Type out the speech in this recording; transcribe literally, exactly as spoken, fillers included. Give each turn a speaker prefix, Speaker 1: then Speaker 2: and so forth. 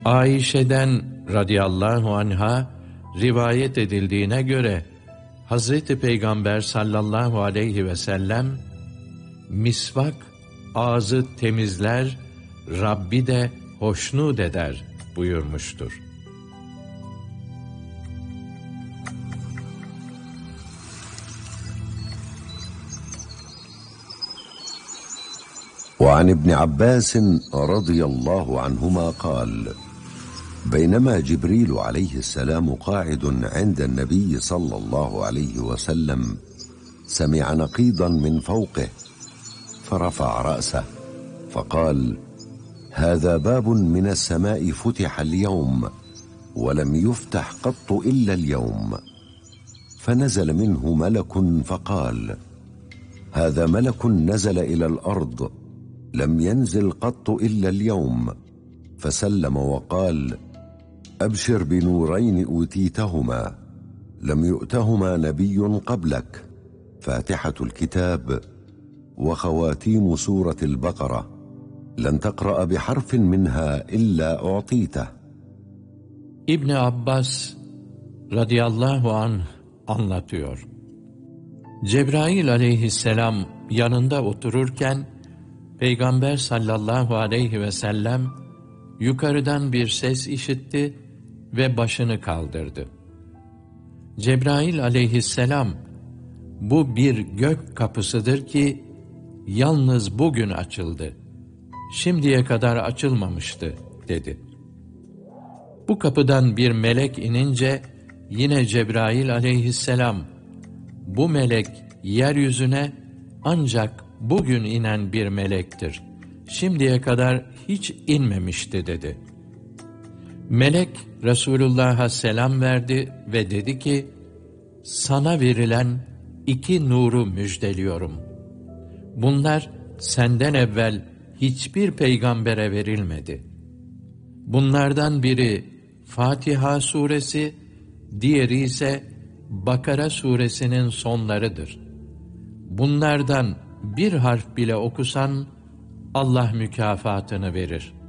Speaker 1: Ayşe'den radıyallahu anha rivayet edildiğine göre Hazreti Peygamber sallallahu aleyhi ve sellem misvak ağzı temizler, Rabbi de hoşnut eder buyurmuştur.
Speaker 2: وعن ابن عباس رضي الله عنهما قال: بينما جبريل عليه السلام قاعد عند النبي صلى الله عليه وسلم سمع نقيضا من فوقه فرفع رأسه فقال: هذا باب من السماء فتح اليوم ولم يفتح قط إلا اليوم. فنزل منه ملك فقال: هذا ملك نزل إلى الأرض لم ينزل قط إلا اليوم. فسلم وقال: أبشر بنورين أوتيتهما لم يؤتهما نبي قبلك، فاتحة الكتاب وخواتيم سورة البقرة، لن تقرأ بحرف منها إلا أعطيته.
Speaker 1: İbni Abbas radıyallahu anh anlatıyor. Cebrail aleyhisselam yanında otururken Peygamber sallallahu aleyhi ve sellem yukarıdan bir ses işitti ve başını kaldırdı. Cebrail aleyhisselam, bu bir gök kapısıdır ki yalnız bugün açıldı, şimdiye kadar açılmamıştı dedi. Bu kapıdan bir melek inince yine Cebrail aleyhisselam, bu melek yeryüzüne ancak bugün inen bir melektir, şimdiye kadar hiç inmemişti dedi. Melek Resulullah'a selam verdi ve dedi ki, sana verilen iki nuru müjdeliyorum. Bunlar senden evvel hiçbir peygambere verilmedi. Bunlardan biri Fatiha suresi, diğeri ise Bakara suresinin sonlarıdır. Bunlardan bir harf bile okusan Allah mükafatını verir.